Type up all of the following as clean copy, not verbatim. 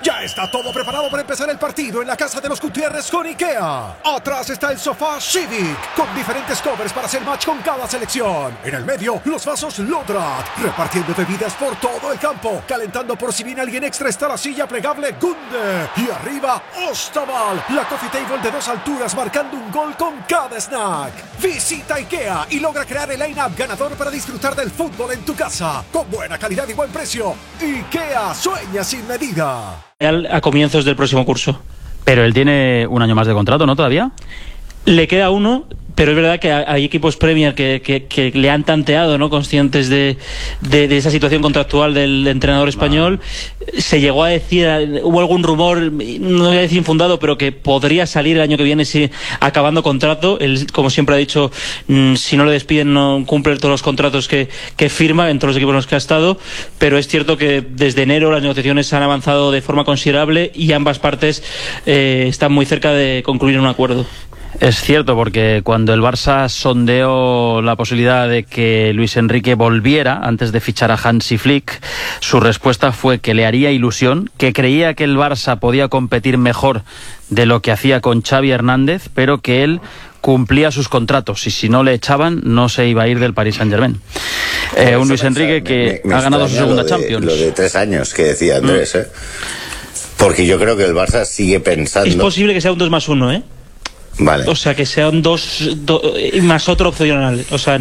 Ya está todo preparado para empezar el partido en la casa de los Gutiérrez con IKEA. Atrás está el sofá Civic, con diferentes covers para hacer match con cada selección. En el medio, los vasos Lodrat, repartiendo bebidas por todo el campo. Calentando por si viene alguien extra está la silla plegable Gunde. Y arriba, Ostaval, la coffee table de 2 alturas marcando un gol con cada snack. Visita IKEA y logra crear el line-up ganador para disfrutar del fútbol en tu casa. Con buena calidad y buen precio. IKEA sueña sin medida. A comienzos del próximo curso. Pero él tiene un año más de contrato, ¿no? ¿Todavía? Le queda uno, pero es verdad que hay equipos Premier que le han tanteado, ¿no? Conscientes de esa situación contractual del entrenador español. Se llegó a decir, hubo algún rumor, no voy a decir infundado, pero que podría salir el año que viene si acabando contrato. Él, como siempre ha dicho, si no le despiden no cumple todos los contratos que firma en todos los equipos en los que ha estado, pero es cierto que desde enero las negociaciones han avanzado de forma considerable y ambas partes están muy cerca de concluir un acuerdo. Es cierto, porque cuando el Barça sondeó la posibilidad de que Luis Enrique volviera antes de fichar a Hansi Flick, su respuesta fue que le haría ilusión, que creía que el Barça podía competir mejor de lo que hacía con Xavi Hernández, pero que él cumplía sus contratos y si no le echaban no se iba a ir del Paris Saint-Germain. Un Luis Enrique que ha ganado su segunda Champions. Lo de 3 años que decía Andrés, porque yo creo que el Barça sigue pensando... Es posible que sea un 2+1, ¿eh? Vale. O sea, que sean dos más otro opcional. O sea,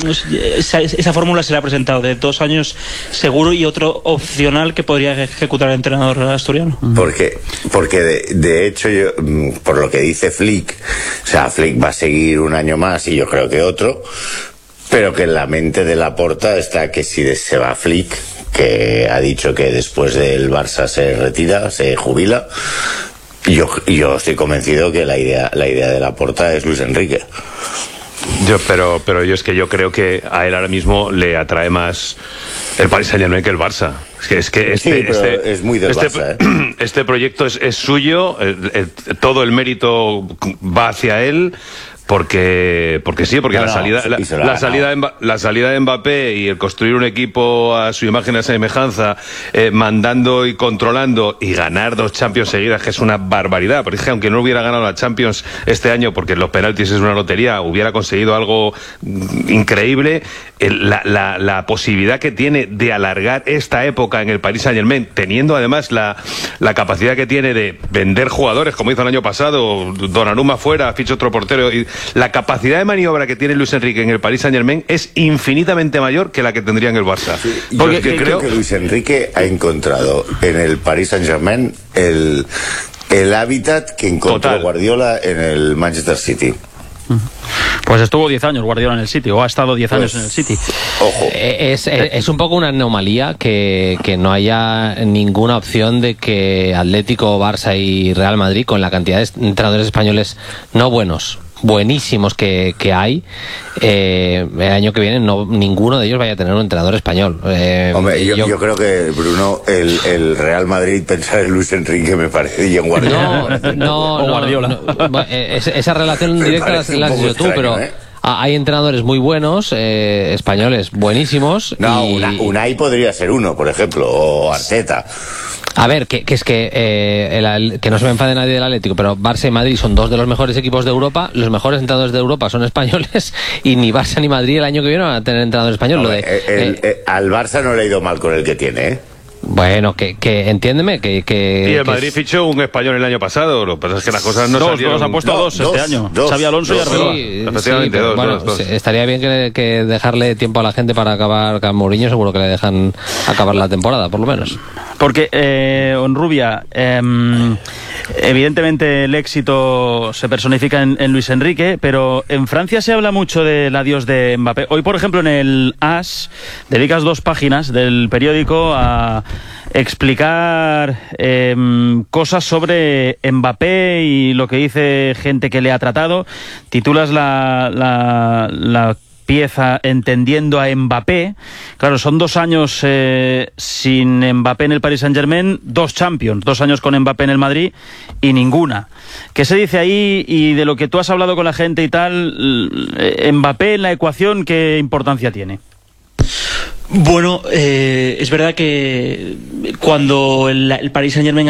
esa fórmula se le ha presentado de 2 años seguro y otro opcional que podría ejecutar el entrenador asturiano. Porque de hecho, yo, por lo que dice Flick, o sea, Flick va a seguir un año más y yo creo que otro, pero que en la mente de Laporta está que si se va Flick, que ha dicho que después del Barça se retira, se jubila. Yo estoy convencido que la idea de Laporta es Luis Enrique. Pero yo creo que a él ahora mismo le atrae más el Paris Saint-Germain que el Barça. Es que es muy del Barça, ¿eh? Este proyecto es suyo, todo el mérito va hacia él. Porque la salida de Mbappé y el construir un equipo a su imagen y a semejanza, mandando y controlando y ganar 2 Champions seguidas, que es una barbaridad. Porque es que aunque no hubiera ganado la Champions este año, porque los penaltis es una lotería, hubiera conseguido algo increíble. La posibilidad que tiene de alargar esta época en el Paris Saint-Germain, teniendo además la capacidad que tiene de vender jugadores, como hizo el año pasado, Donnarumma fuera, ficha otro portero, y la capacidad de maniobra que tiene Luis Enrique en el Paris Saint-Germain es infinitamente mayor que la que tendría en el Barça. Sí, porque creo que Luis Enrique ha encontrado en el Paris Saint-Germain el hábitat que encontró Guardiola en el Manchester City. Pues estuvo 10 años Guardiola en el City, o ha estado 10 años en el City. Ojo. Es un poco una anomalía que no haya ninguna opción de que Atlético, Barça y Real Madrid, con la cantidad de entrenadores españoles no buenísimos que hay, el año que viene ninguno de ellos vaya a tener un entrenador español. Hombre, yo creo que, Bruno, el Real Madrid pensar en Luis Enrique me parece y en Guardiola. No, Guardiola. Esa relación directa la has hecho tú, pero hay entrenadores muy buenos, españoles buenísimos. No, Unai podría ser uno, por ejemplo, o Arteta. A ver, que no se me enfade nadie del Atlético, pero Barça y Madrid son 2 de los mejores equipos de Europa, los mejores entrenadores de Europa son españoles, y ni Barça ni Madrid el año que viene van a tener entrenador español. Al Barça no le ha ido mal con el que tiene, ¿eh? Bueno, que entiéndeme que y el Madrid fichó un español el año pasado. Lo que pasa es que las cosas no salieron. Dos han puesto dos este año. Xavi Alonso y Arbeloa. Efectivamente, dos. Estaría bien que dejarle tiempo a la gente para acabar. Con Mourinho seguro que le dejan acabar la temporada, por lo menos. Porque, Onrubia, evidentemente el éxito se personifica en Luis Enrique, pero en Francia se habla mucho del adiós de Mbappé. Hoy, por ejemplo, en el AS dedicas 2 páginas del periódico a explicar cosas sobre Mbappé y lo que dice gente que le ha tratado. Titulas la pieza Entendiendo a Mbappé. Claro, son 2 años sin Mbappé en el Paris Saint-Germain, 2 Champions, 2 años con Mbappé en el Madrid y ninguna. ¿Qué se dice ahí? Y de lo que tú has hablado con la gente y tal, Mbappé en la ecuación, ¿qué importancia tiene? Bueno, es verdad que cuando el Paris Saint-Germain